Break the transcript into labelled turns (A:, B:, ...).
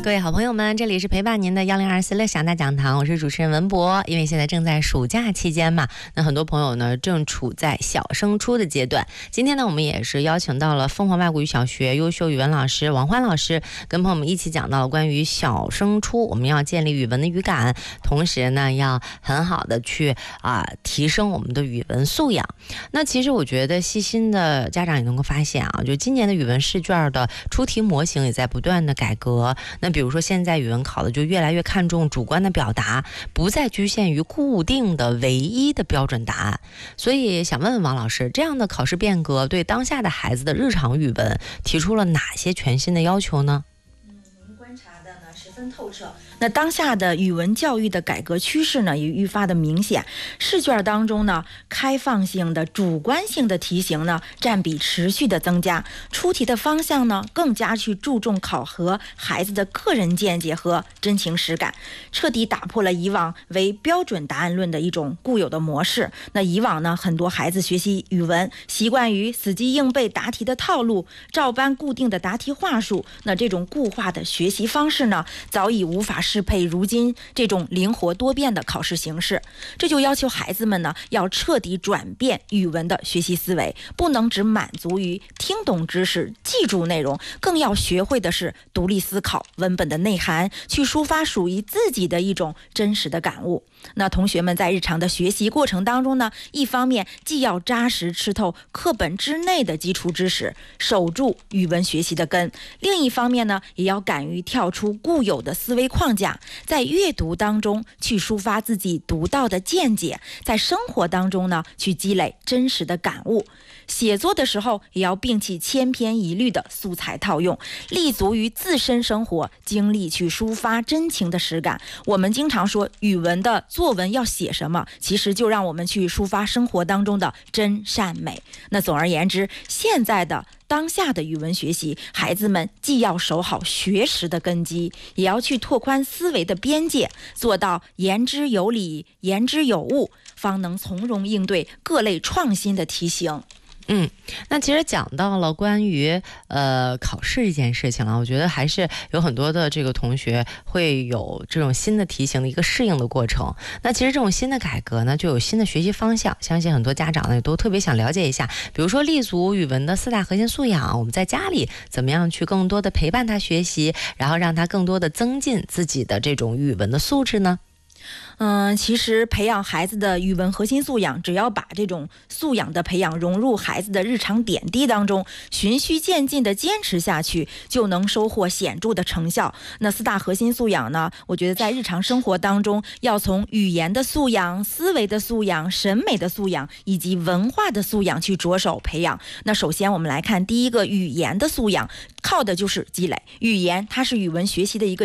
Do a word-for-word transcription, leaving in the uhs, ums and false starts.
A: 各位好朋友们，这里是陪伴您的幺零二四乐享大讲堂，我是主持人文博。因为现在正在暑假期间嘛，那很多朋友呢正处在小升初的阶段。今天呢，我们也是邀请到了凤凰外国语小学优秀语文老师王欢老师，跟朋友们一起讲到了关于小升初我们要建立语文的语感，同时呢要很好的去啊、呃、提升我们的语文素养。那其实我觉得细心的家长也能够发现啊，就今年的语文试卷的出题模型也在不断的改革。那比如说现在语文考的就越来越看重主观的表达，不再局限于固定的唯一的标准答案。所以想问问王老师，这样的考试变革对当下的孩子的日常语文提出了哪些全新的要求呢？
B: 嗯，您观察的呢十分透彻。那当下的语文教育的改革趋势呢也愈发的明显，试卷当中呢开放性的主观性的题型呢占比持续的增加，出题的方向呢更加去注重考核孩子的个人见解和真情实感，彻底打破了以往为标准答案论的一种固有的模式。那以往呢很多孩子学习语文习惯于死记硬背答题的套路，照搬固定的答题话术，那这种固化的学习方式呢早已无法适配如今这种灵活多变的考试形式。这就要求孩子们呢要彻底转变语文的学习思维，不能只满足于听懂知识记住内容，更要学会的是独立思考文本的内涵，去抒发属于自己的一种真实的感悟。那同学们在日常的学习过程当中呢，一方面既要扎实吃透课本之内的基础知识，守住语文学习的根，另一方面呢也要敢于跳出固有的思维框架，在阅读当中去抒发自己独到的见解，在生活当中呢去积累真实的感悟。写作的时候也要摒弃千篇一律的素材套用，立足于自身生活经历去抒发真情的实感。我们经常说语文的作文要写什么，其实就让我们去抒发生活当中的真善美。那总而言之，现在的当下的语文学习，孩子们既要守好学识的根基，也要去拓宽思维的边界，做到言之有理，言之有物，方能从容应对各类创新的题型。
A: 嗯，那其实讲到了关于呃考试这件事情了，我觉得还是有很多的这个同学会有这种新的题型的一个适应的过程。那其实这种新的改革呢，就有新的学习方向，相信很多家长呢也都特别想了解一下。比如说立足语文的四大核心素养，我们在家里怎么样去更多的陪伴他学习，然后让他更多的增进自己的这种语文的素质呢？
B: 嗯，其实培养孩子的语文核心素养，只要把这种素养的培养融入孩子的日常点滴当中，循序渐进的坚持下去，就能收获显著的成效。那四大核心素养呢，我觉得在日常生活当中，要从语言的素养、思维的素养、审美的素养以及文化的素养去着手培养。那首先我们来看第一个语言的素养，靠的就是积累。语言它是语文学习的一个